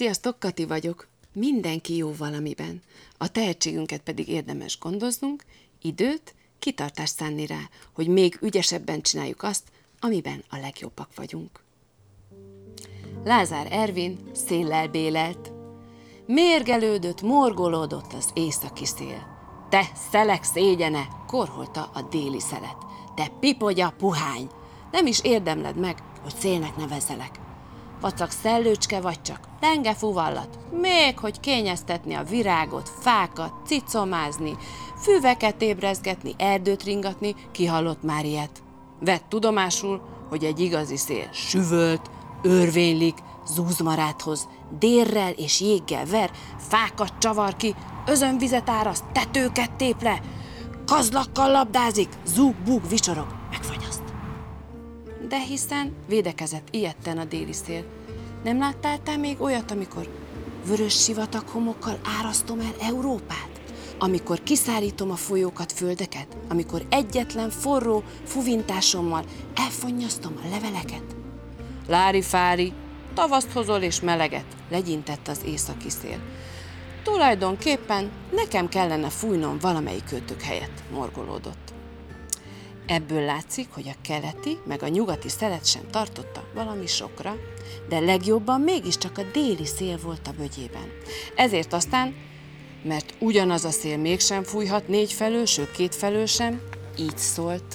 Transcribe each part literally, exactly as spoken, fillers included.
Sziasztok, Kati vagyok. Mindenki jó valamiben. A tehetségünket pedig érdemes gondoznunk, időt, kitartást szánni rá, hogy még ügyesebben csináljuk azt, amiben a legjobbak vagyunk. Lázár Ervin széllel bélelt. Mérgelődött, morgolódott az északi szél. Te szelek szégyene, korholta a déli szelet. Te pipogya puhány, nem is érdemled meg, hogy szélnek nevezzelek. Vacak szellőcske vagy csak, lenge fuvallat, még hogy kényeztetni a virágot, fákat, cicomázni, füveket ébrezgetni, erdőt ringatni, ki hallott már ilyet? Vedd tudomásul, hogy egy igazi szél süvölt, örvénylik, zúzmarát hoz, dérrel és jéggel ver, fákat csavar ki, özönvizet áraszt, tetőket tép le, kazlakkal labdázik, zúg-búg vicsorog, megfagyaszt. De hiszen védekezett ijedten a déli szél. Nem láttál te még olyat, amikor vörös sivatag homokkal árasztom el Európát? Amikor kiszárítom a folyókat, földeket? Amikor egyetlen forró fuvintásommal elfonnyasztom a leveleket? Lári-fári, tavaszt hozol és meleget, legyintett az északi szél. Tulajdonképpen nekem kellene fújnom valamelyik költök helyett, morgolódott. Ebből látszik, hogy a keleti meg a nyugati szelet sem tartotta valami sokra, de legjobban mégiscsak a déli szél volt a bögyében. Ezért aztán, mert ugyanaz a szél mégsem fújhat négy felől, sőt két felől sem, így szólt.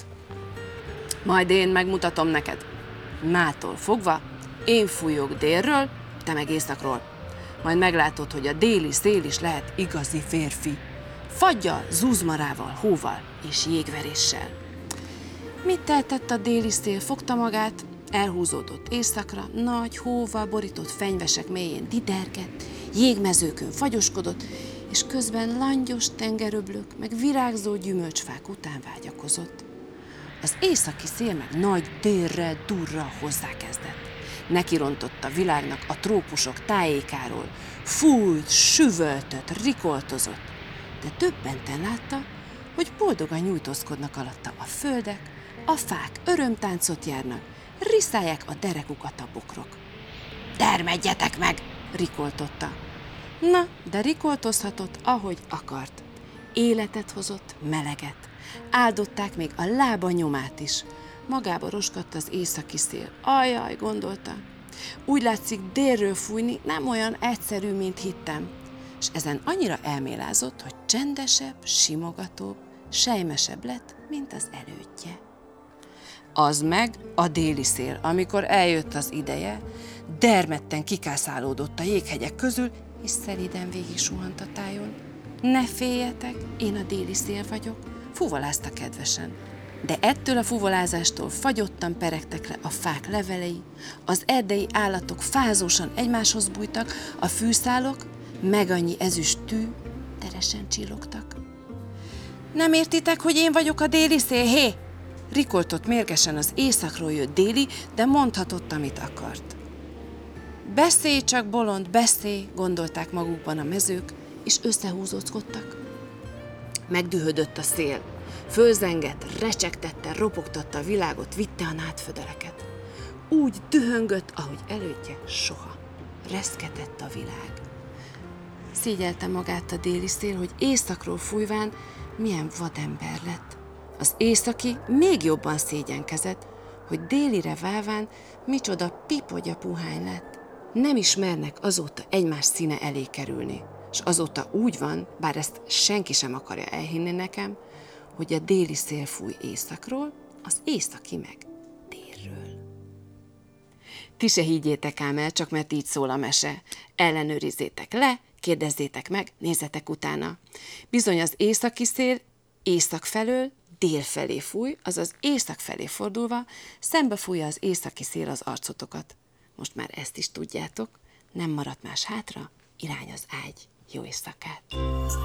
Majd én megmutatom neked. Mától fogva én fújok délről, te meg északról. Majd meglátod, hogy a déli szél is lehet igazi férfi. Fagyjal, zúzmarával, hóval és jégveréssel. Mit tehetett a déli szél? Fogta magát, elhúzódott északra, nagy hóval borított fenyvesek mélyén didergett, jégmezőkön fagyoskodott, és közben langyos tengeröblök, meg virágzó gyümölcsfák után vágyakozott. Az északi szél meg nagy délre, durra hozzákezdett. Nekirontott a világnak a trópusok tájékáról, fújt, süvöltött, rikoltozott, de döbbenten látta, hogy boldogan nyújtózkodnak alatta a földek, a fák örömtáncot járnak, riszálják a derekukat a bokrok. Termedjetek meg, rikoltotta. Na, de rikoltozhatott, ahogy akart. Életet hozott, meleget. Áldották még a lába nyomát is. Magába roskadt az északi szél. Ajaj, gondolta. Úgy látszik, délről fújni nem olyan egyszerű, mint hittem. És ezen annyira elmélázott, hogy csendesebb, simogatóbb, sejmesebb lett, mint az elődje. Az meg a déli szél, amikor eljött az ideje, dermedten kikászálódott a jéghegyek közül, és szelíden végig suhant a tájon. Ne féljetek, én a déli szél vagyok, fuvalázta kedvesen. De ettől a fuvalázástól fagyottan peregtek le a fák levelei, az erdei állatok fázósan egymáshoz bújtak, a fűszálok meg annyi ezüst tű teresen csillogtak. Nem értitek, hogy én vagyok a déli szél, hé? Rikoltott mérgesen az északról jött déli, de mondhatott, amit akart. Beszélj csak, bolond, beszélj, gondolták magukban a mezők, és összehúzózkodtak. Megdühödött a szél, fölzengett, recsegtette, ropogtatta a világot, vitte a nádfödeleket. Úgy dühöngött, ahogy elődje soha. Reszketett a világ. Szégyelte magát a déli szél, hogy északról fújván milyen vadember lett. Az északi még jobban szégyenkezett, hogy délire válván micsoda pipogya puhány lett. Nem ismernek azóta egymás színe elé kerülni, és azóta úgy van, bár ezt senki sem akarja elhinni nekem, hogy a déli szél fúj északról, az északi meg délről. Ti se higgyétek ám el, csak mert így szól a mese. Ellenőrizzétek le, kérdezzétek meg, nézzetek utána. Bizony az északi szél észak felől dél felé fúj, azaz észak felé fordulva szembe fújja az északi szél az arcotokat. Most már ezt is tudjátok, nem maradt más hátra, irány az ágy. Jó éjszakát!